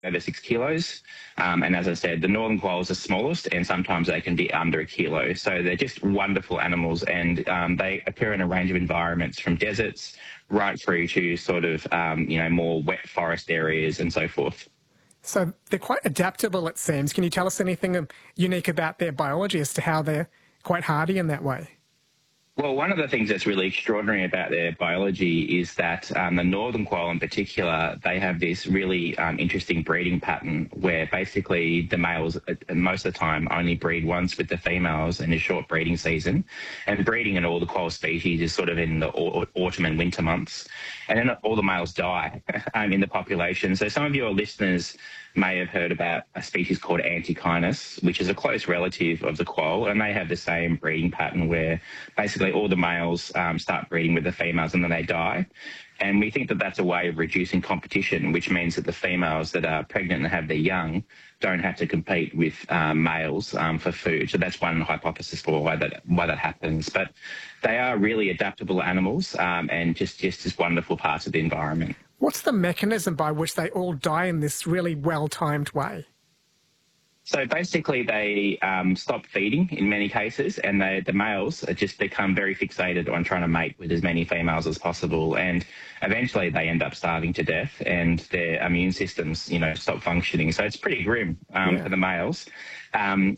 over 6 kilos. And as I said, the northern quolls are smallest and sometimes they can be under a kilo. So they're just wonderful animals, and they occur in a range of environments from deserts right through to sort of, more wet forest areas and so forth. So they're quite adaptable, it seems. Can you tell us anything unique about their biology as to how they're quite hardy in that way? Well, one of the things that's really extraordinary about their biology is that the northern quoll in particular, they have this really interesting breeding pattern where basically the males most of the time only breed once with the females in a short breeding season. And breeding in all the quoll species is sort of in the autumn and winter months. And then all the males die in the population. So some of your listeners may have heard about a species called Antechinus, which is a close relative of the quoll, and they have the same breeding pattern where basically all the males start breeding with the females and then they die. And we think that that's a way of reducing competition, which means that the females that are pregnant and have their young don't have to compete with males for food. So that's one hypothesis for why that happens. But they are really adaptable animals and just as wonderful parts of the environment. What's the mechanism by which they all die in this really well-timed way? So basically they stop feeding in many cases, and the males just become very fixated on trying to mate with as many females as possible, and eventually they end up starving to death and their immune systems, stop functioning. So it's pretty grim for the males. In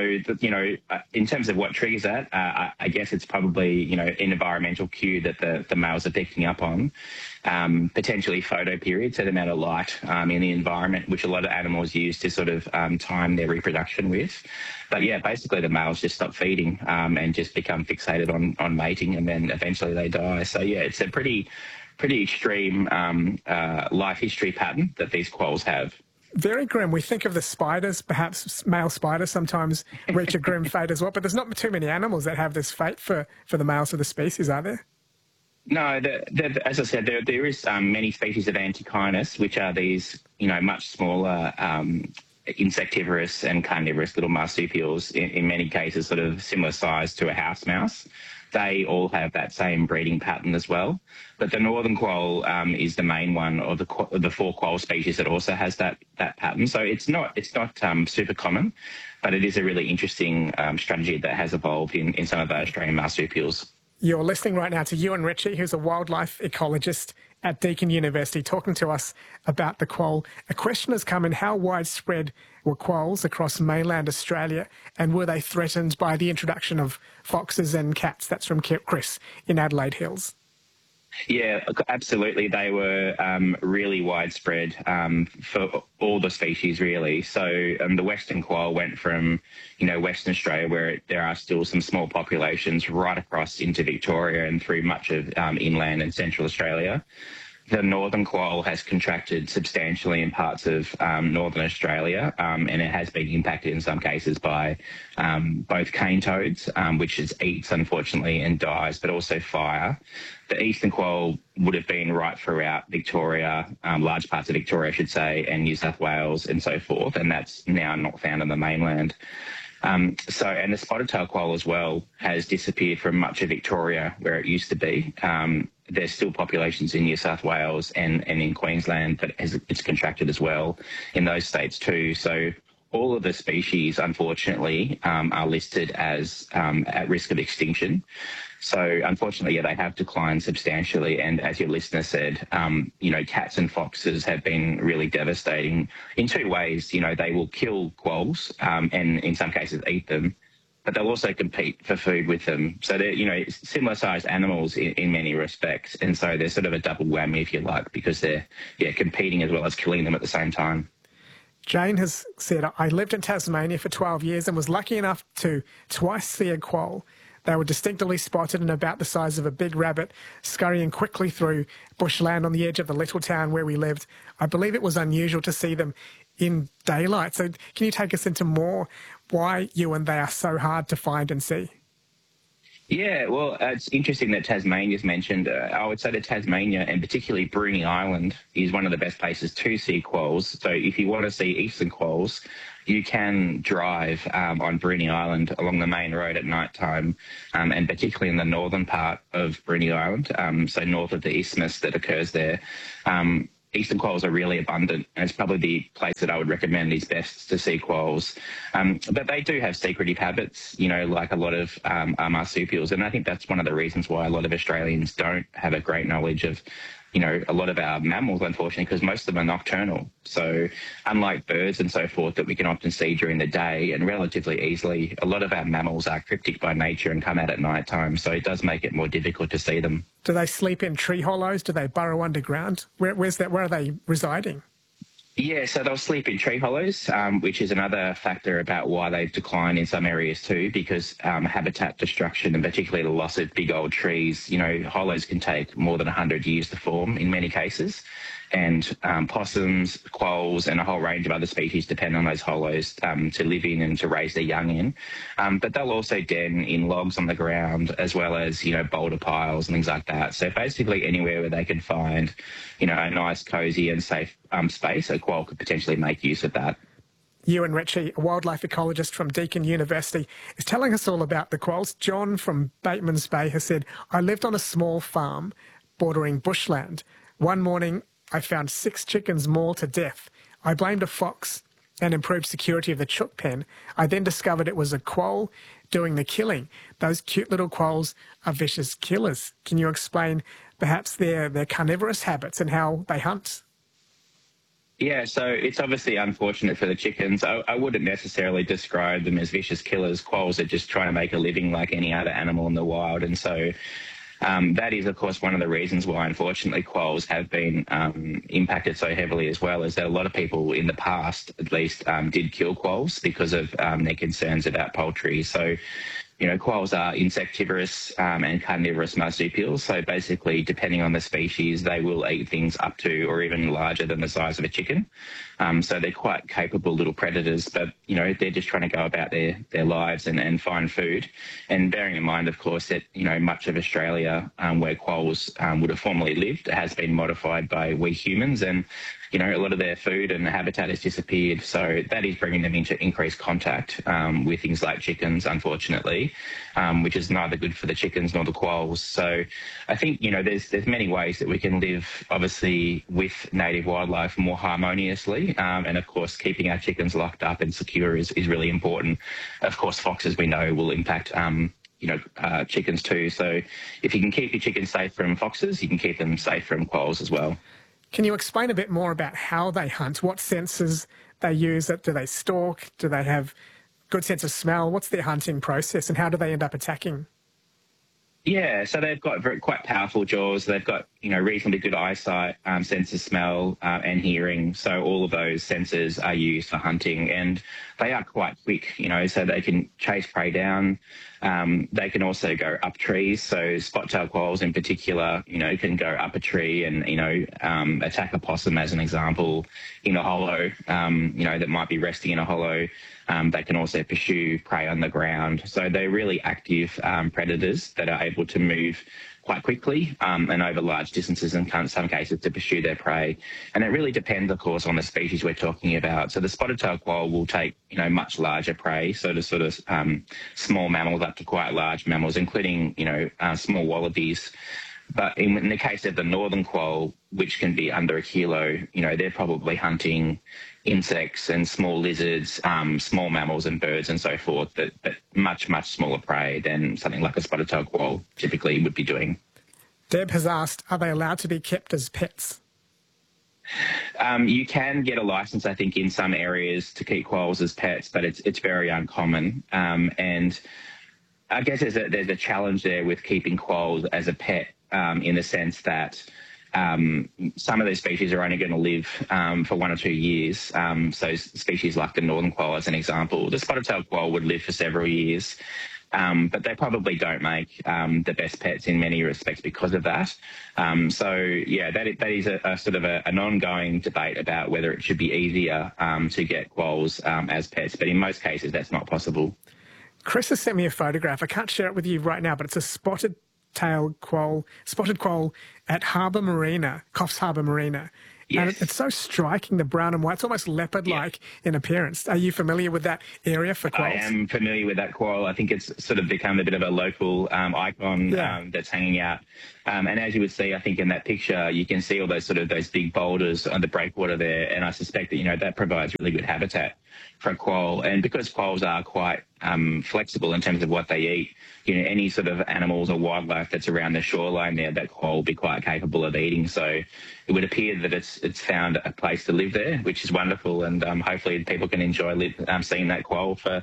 terms of what triggers that, I guess it's probably, an environmental cue that the males are picking up on, potentially photoperiod, so the amount of light in the environment, which a lot of animals use to sort of time their reproduction with. But yeah, basically the males just stop feeding and just become fixated on mating, and then eventually they die. So yeah, it's a pretty extreme life history pattern that these quolls have. Very grim. We think of the spiders, perhaps male spiders sometimes reach a grim fate as well, but there's not too many animals that have this fate for the males of the species, are there? No, as I said, there is many species of Antechinus, which are these, much smaller insectivorous and carnivorous little marsupials, in many cases sort of similar size to a house mouse. They all have that same breeding pattern as well. But the northern quoll is the main one of the 4 quoll species that also has that pattern. So it's not super common, but it is a really interesting strategy that has evolved in some of the Australian marsupials. You're listening right now to Ewan Ritchie, who's a wildlife ecologist at Deakin University, talking to us about the quoll. A question has come in: how widespread were quolls across mainland Australia, and were they threatened by the introduction of foxes and cats? That's from Chris in Adelaide Hills. Yeah, absolutely. They were really widespread for all the species, really. So the western quoll went from, Western Australia, where there are still some small populations, right across into Victoria and through much of inland and central Australia. The northern quoll has contracted substantially in parts of northern Australia, and it has been impacted in some cases by both cane toads, which it eats, unfortunately, and dies, but also fire. The eastern quoll would have been right throughout Victoria, large parts of Victoria, I should say, and New South Wales and so forth, and that's now not found on the mainland. And the spotted tail quoll as well has disappeared from much of Victoria where it used to be. There's still populations in New South Wales and in Queensland, but it's contracted as well in those states too. So all of the species, unfortunately, are listed as at risk of extinction. So unfortunately, they have declined substantially. And as your listener said, cats and foxes have been really devastating in 2 ways. They will kill quolls and in some cases eat them, but they'll also compete for food with them. So they're, similar sized animals in many respects. And so they're sort of a double whammy, if you like, because they're competing as well as killing them at the same time. Jane has said, I lived in Tasmania for 12 years and was lucky enough to twice see a quoll. They were distinctly spotted and about the size of a big rabbit, scurrying quickly through bushland on the edge of the little town where we lived. I believe it was unusual to see them in daylight. So can you take us into more why you and they are so hard to find and see? Yeah, well, it's interesting that Tasmania's mentioned. I would say that Tasmania, and particularly Bruny Island, is one of the best places to see quolls. So if you want to see eastern quolls, you can drive on Bruny Island along the main road at night time, and particularly in the northern part of Bruny Island, so north of the isthmus that occurs there. eastern quolls are really abundant, and it's probably the place that I would recommend is best to see quolls. But they do have secretive habits, like a lot of marsupials, and I think that's one of the reasons why a lot of Australians don't have a great knowledge of a lot of our mammals, unfortunately, because most of them are nocturnal. So unlike birds and so forth that we can often see during the day and relatively easily, a lot of our mammals are cryptic by nature and come out at night time. So it does make it more difficult to see them. Do they sleep in tree hollows? Do they burrow underground? Where are they residing? Yeah, so they'll sleep in tree hollows, which is another factor about why they've declined in some areas too, because habitat destruction and particularly the loss of big old trees, hollows can take more than 100 years to form in many cases. And possums, quolls and a whole range of other species depend on those hollows to live in and to raise their young in. But they'll also den in logs on the ground as well as, boulder piles and things like that. So basically anywhere where they can find, a nice, cosy and safe space, a quoll could potentially make use of that. Ewan Ritchie, a wildlife ecologist from Deakin University, is telling us all about the quolls. John from Bateman's Bay has said, I lived on a small farm bordering bushland. One morning, I found 6 chickens mauled to death. I blamed a fox and improved security of the chook pen. I then discovered it was a quoll doing the killing. Those cute little quolls are vicious killers. Can you explain perhaps their carnivorous habits and how they hunt? Yeah, so it's obviously unfortunate for the chickens. I wouldn't necessarily describe them as vicious killers. Quolls are just trying to make a living like any other animal in the wild. And so that is, of course, one of the reasons why, unfortunately, quolls have been impacted so heavily as well, is that a lot of people in the past, at least, did kill quolls because of their concerns about poultry. So, quolls are insectivorous and carnivorous marsupials. So basically, depending on the species, they will eat things up to or even larger than the size of a chicken. So they're quite capable little predators, but, they're just trying to go about their lives and find food. And bearing in mind, of course, that, much of Australia where quolls would have formerly lived has been modified by we humans, and a lot of their food and habitat has disappeared. So that is bringing them into increased contact with things like chickens, unfortunately, which is neither good for the chickens nor the quolls. So I think, there's many ways that we can live, obviously, with native wildlife more harmoniously. And, of course, keeping our chickens locked up and secure is really important. Of course, foxes, we know, will impact chickens too. So if you can keep your chickens safe from foxes, you can keep them safe from quolls as well. Can you explain a bit more about how they hunt? What senses they use? Do they stalk? Do they have good sense of smell? What's their hunting process and how do they end up attacking? Yeah, so they've got quite powerful jaws. They've got, reasonably good eyesight, sense of smell and hearing. So all of those senses are used for hunting, and they are quite quick, so they can chase prey down. They can also go up trees. So spot-tailed quolls in particular, can go up a tree and, attack a possum as an example in a hollow, that might be resting in a hollow. They can also pursue prey on the ground. So they're really active predators that are able to move quite quickly and over large distances in some cases to pursue their prey. And it really depends, of course, on the species we're talking about. So the spotted-tailed quoll will take, much larger prey, so to sort of small mammals up to quite large mammals, including, small wallabies. But in the case of the northern quoll, which can be under a kilo, they're probably hunting insects and small lizards, small mammals and birds and so forth, but much, much smaller prey than something like a spotted-tailed quoll typically would be doing. Deb has asked, are they allowed to be kept as pets? You can get a license, I think, in some areas to keep quolls as pets, but it's very uncommon. And I guess there's a challenge there with keeping quolls as a pet in the sense that some of those species are only going to live for 1 or 2 years. So species like the northern quoll, as an example, the spotted-tailed quoll would live for several years. But they probably don't make the best pets in many respects because of that. So, yeah, that is a sort of an ongoing debate about whether it should be easier to get quolls as pets. But in most cases, that's not possible. Chris has sent me a photograph. I can't share it with you right now, but it's a spotted quoll at Harbour Marina, Coffs Harbour Marina. And Yes. it's so striking, the brown and white. It's almost leopard-like in appearance. Are you familiar with that area for I quolls? am familiar with that quoll. I think it's sort of become a bit of a local icon Yeah. that's hanging out. And as you would see, I think in that picture, you can see all those big boulders on the breakwater there. And I suspect that, that provides really good habitat for a quoll. And because quolls are quite flexible in terms of what they eat, any sort of animals or wildlife that's around the shoreline there, that quoll will be quite capable of eating. So it would appear that it's found a place to live there, which is wonderful. And hopefully people can enjoy seeing that quoll for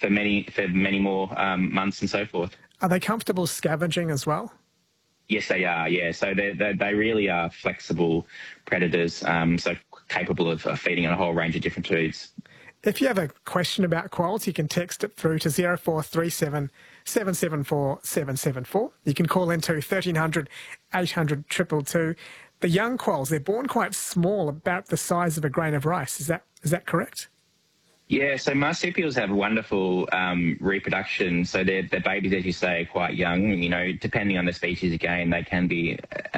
many more months and so forth. Are they comfortable scavenging as well? Yes, they are. Yeah, so they really are flexible predators, so capable of feeding on a whole range of different foods. If you have a question about quolls, you can text it through to 0437 774 774. You can call into 1300 800 222. The young quolls, they're born quite small, about the size of a grain of rice. Is that correct? Yeah, so marsupials have wonderful reproduction. So their babies, as you say, are quite young. Depending on the species, again, they can be,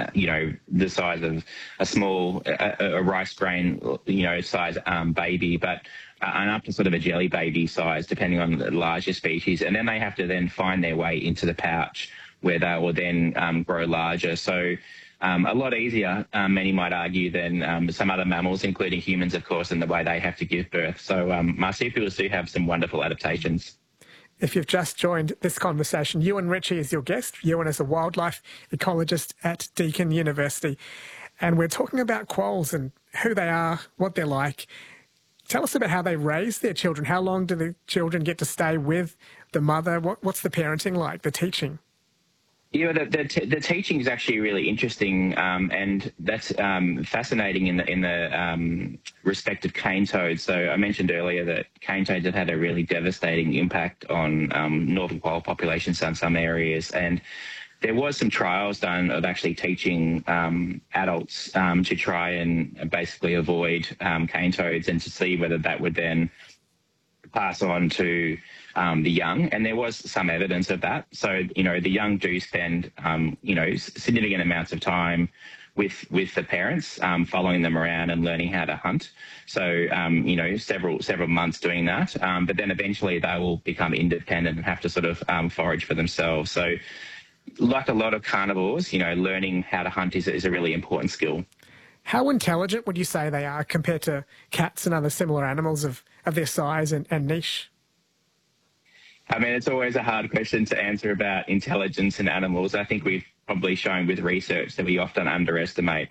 the size of a small, a rice grain, size baby, but and up to sort of a jelly baby size, depending on the larger species. And then they have to then find their way into the pouch where they will then grow larger. So a lot easier, many might argue, than some other mammals, including humans, of course, in the way they have to give birth. So marsupials do have some wonderful adaptations. If you've just joined this conversation, Ewan Ritchie is your guest. Ewan is a wildlife ecologist at Deakin University. And we're talking about quolls and who they are, what they're like. Tell us about how they raise their children. How long do the children get to stay with the mother? What's the parenting like, the teaching? Yeah, the teaching is actually really interesting, and that's fascinating in the respect of cane toads. So I mentioned earlier that cane toads have had a really devastating impact on northern quoll populations in some areas, and there was some trials done of actually teaching adults to try and basically avoid cane toads and to see whether that would then pass on to the young, and there was some evidence of that. So, the young do spend, significant amounts of time with the parents, following them around and learning how to hunt. So, several months doing that. But then eventually they will become independent and have to sort of forage for themselves. So, like a lot of carnivores, learning how to hunt is a really important skill. How intelligent would you say they are compared to cats and other similar animals of their size and niche? I mean, it's always a hard question to answer about intelligence in animals. I think we've probably shown with research that we often underestimate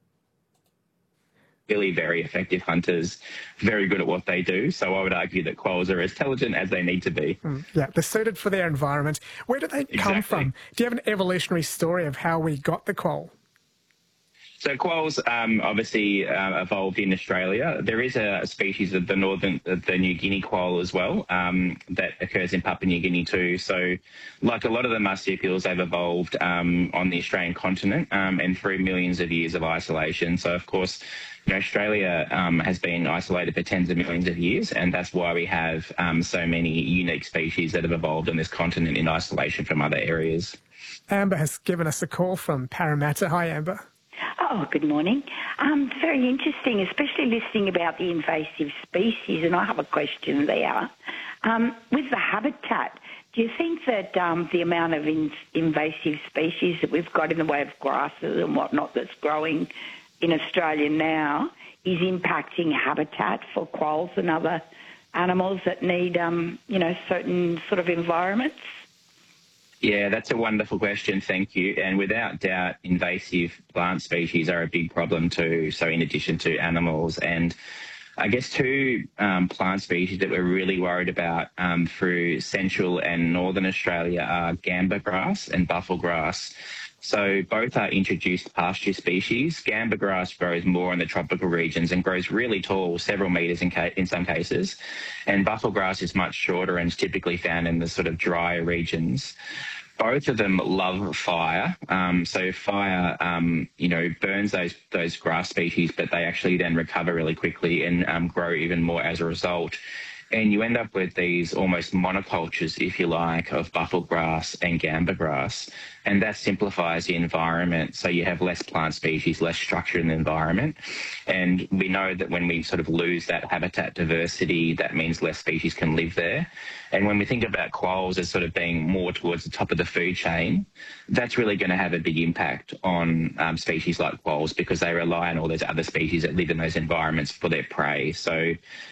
really very effective hunters, very good at what they do. So I would argue that quolls are as intelligent as they need to be. Yeah, they're suited for their environment. Where do they come from? Do you have an evolutionary story of how we got the quoll? So quolls obviously evolved in Australia. There is a species of the New Guinea quoll as well that occurs in Papua New Guinea too. So like a lot of the marsupials, they've evolved on the Australian continent and through millions of years of isolation. So of course, Australia has been isolated for tens of millions of years, and that's why we have so many unique species that have evolved on this continent in isolation from other areas. Amber has given us a call from Parramatta. Hi, Amber. Oh, good morning. Very interesting, especially listening about the invasive species, and I have a question there. With the habitat, do you think that the amount of invasive species that we've got in the way of grasses and whatnot that's growing in Australia now is impacting habitat for quolls and other animals that need, certain sort of environments? Yeah, that's a wonderful question. Thank you. And without doubt, invasive plant species are a big problem too. So in addition to animals, and I guess two plant species that we're really worried about through central and northern Australia are gamba grass and buffel grass. So both are introduced pasture species. Gamba grass grows more in the tropical regions and grows really tall, several metres in some cases. And buffel grass is much shorter and is typically found in the sort of drier regions. Both of them love fire. So fire, burns those grass species, but they actually then recover really quickly and grow even more as a result. And you end up with these almost monocultures, if you like, of buffel grass and gamba grass. And that simplifies the environment. So you have less plant species, less structure in the environment. And we know that when we sort of lose that habitat diversity, that means less species can live there. And when we think about quolls as sort of being more towards the top of the food chain, that's really going to have a big impact on species like quolls, because they rely on all those other species that live in those environments for their prey. So